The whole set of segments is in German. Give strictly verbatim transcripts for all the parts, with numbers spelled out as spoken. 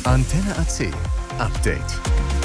Antenne A C Update.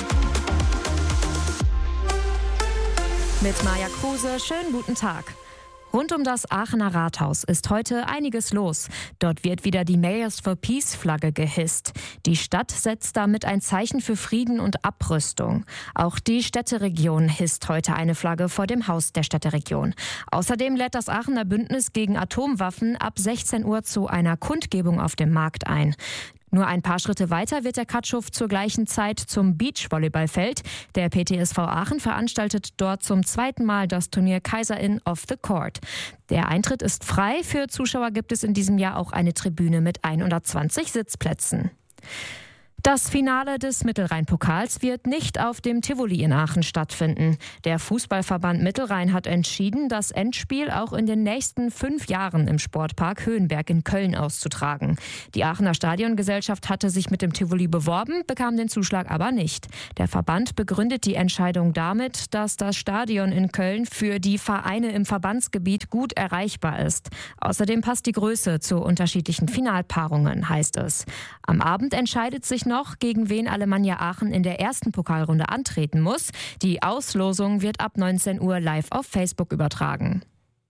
Mit Maja Kruse, schönen guten Tag. Rund um das Aachener Rathaus ist heute einiges los. Dort wird wieder die Mayors for Peace Flagge gehisst. Die Stadt setzt damit ein Zeichen für Frieden und Abrüstung. Auch die Städteregion hisst heute eine Flagge vor dem Haus der Städteregion. Außerdem lädt das Aachener Bündnis gegen Atomwaffen ab sechzehn Uhr zu einer Kundgebung auf dem Markt ein. Nur ein paar Schritte weiter wird der Katschuf zur gleichen Zeit zum Beachvolleyballfeld. Der P T S V Aachen veranstaltet dort zum zweiten Mal das Turnier Kaiserin of the Court. Der Eintritt ist frei. Für Zuschauer gibt es in diesem Jahr auch eine Tribüne mit hundertzwanzig Sitzplätzen. Das Finale des Mittelrhein-Pokals wird nicht auf dem Tivoli in Aachen stattfinden. Der Fußballverband Mittelrhein hat entschieden, das Endspiel auch in den nächsten fünf Jahren im Sportpark Höhenberg in Köln auszutragen. Die Aachener Stadiongesellschaft hatte sich mit dem Tivoli beworben, bekam den Zuschlag aber nicht. Der Verband begründet die Entscheidung damit, dass das Stadion in Köln für die Vereine im Verbandsgebiet gut erreichbar ist. Außerdem passt die Größe zu unterschiedlichen Finalpaarungen, heißt es. Am Abend entscheidet sich noch, gegen wen Alemannia Aachen in der ersten Pokalrunde antreten muss. Die Auslosung wird ab neunzehn Uhr live auf Facebook übertragen.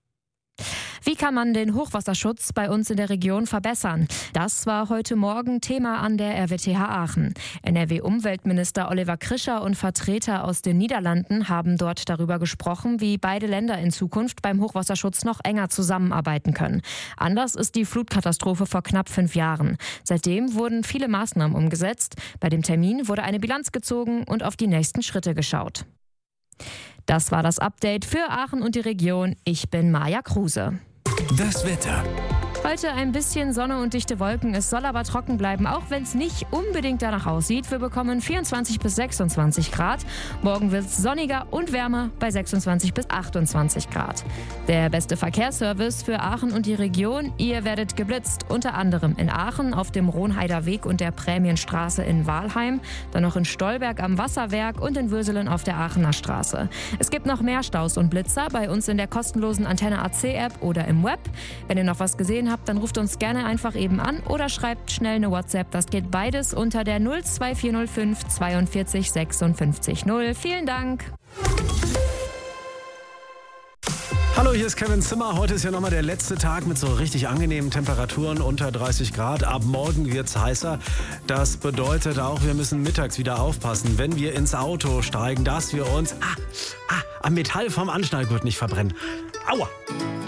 Wie kann man den Hochwasserschutz bei uns in der Region verbessern? Das war heute Morgen Thema an der R W T H Aachen. N R W-Umweltminister Oliver Krischer und Vertreter aus den Niederlanden haben dort darüber gesprochen, wie beide Länder in Zukunft beim Hochwasserschutz noch enger zusammenarbeiten können. Anders ist die Flutkatastrophe vor knapp fünf Jahren. Seitdem wurden viele Maßnahmen umgesetzt. Bei dem Termin wurde eine Bilanz gezogen und auf die nächsten Schritte geschaut. Das war das Update für Aachen und die Region. Ich bin Maja Kruse. Das Wetter. Heute ein bisschen Sonne und dichte Wolken. Es soll aber trocken bleiben, auch wenn es nicht unbedingt danach aussieht. Wir bekommen vierundzwanzig bis sechsundzwanzig Grad. Morgen wird es sonniger und wärmer bei sechsundzwanzig bis achtundzwanzig Grad. Der beste Verkehrsservice für Aachen und die Region. Ihr werdet geblitzt, unter anderem in Aachen auf dem Ronheider Weg und der Prämienstraße in Walheim, dann noch in Stolberg am Wasserwerk und in Würselen auf der Aachener Straße. Es gibt noch mehr Staus und Blitzer bei uns in der kostenlosen Antenne A C App oder im Web. Wenn ihr noch was gesehen habt, dann ruft uns gerne einfach eben an oder schreibt schnell eine WhatsApp. Das geht beides unter der null zwei vier null fünf zweiundvierzig sechsundfünfzig null. Vielen Dank. Hallo, hier ist Kevin Zimmer. Heute ist ja nochmal der letzte Tag mit so richtig angenehmen Temperaturen unter dreißig Grad. Ab morgen wird es heißer. Das bedeutet auch, wir müssen mittags wieder aufpassen, wenn wir ins Auto steigen, dass wir uns ah, ah, am Metall vom Anschnallgurt nicht verbrennen. Aua!